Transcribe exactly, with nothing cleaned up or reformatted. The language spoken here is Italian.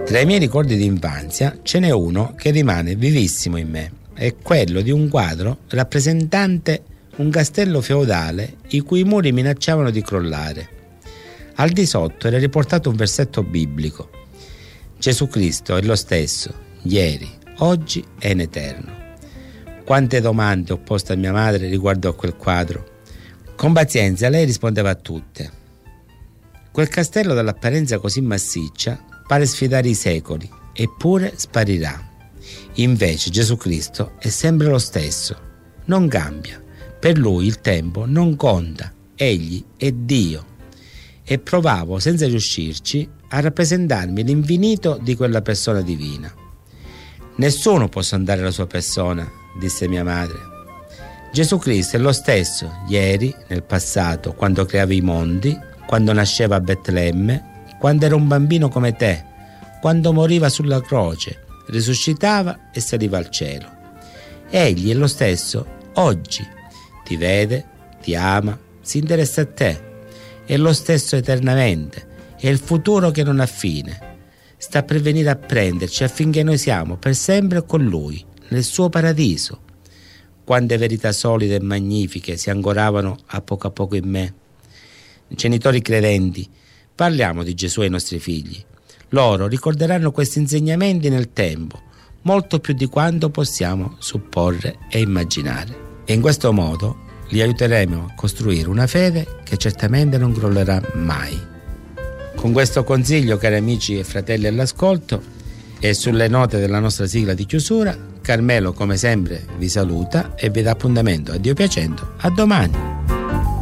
Tra i miei ricordi di infanzia ce n'è uno che rimane vivissimo in me, è quello di un quadro rappresentante un castello feudale i cui muri minacciavano di crollare. Al di sotto era riportato un versetto biblico: Gesù Cristo è lo stesso, ieri, oggi e in eterno. Quante domande ho posto a mia madre riguardo a quel quadro. Con pazienza lei rispondeva a tutte. Quel castello dall'apparenza così massiccia pare sfidare i secoli, eppure sparirà. Invece Gesù Cristo è sempre lo stesso, non cambia. Per lui il tempo non conta, egli è Dio. E provavo, senza riuscirci, a rappresentarmi l'infinito di quella persona divina. Nessuno può sondare la sua persona, disse mia madre. Gesù Cristo è lo stesso ieri, nel passato, quando creava i mondi, quando nasceva a Betlemme, quando era un bambino come te, quando moriva sulla croce, risuscitava e saliva al cielo. Egli è lo stesso oggi, ti vede, ti ama, si interessa a te, è lo stesso eternamente, è il futuro che non ha fine. Sta per venire a prenderci affinché noi siamo per sempre con Lui, nel suo paradiso. Quante verità solide e magnifiche si ancoravano a poco a poco in me. Genitori credenti, parliamo di Gesù ai nostri figli. Loro ricorderanno questi insegnamenti nel tempo, molto più di quanto possiamo supporre e immaginare. E in questo modo li aiuteremo a costruire una fede che certamente non crollerà mai. Con questo consiglio, cari amici e fratelli all'ascolto, e sulle note della nostra sigla di chiusura, Carmelo come sempre vi saluta e vi dà appuntamento, a Dio piacendo, a domani.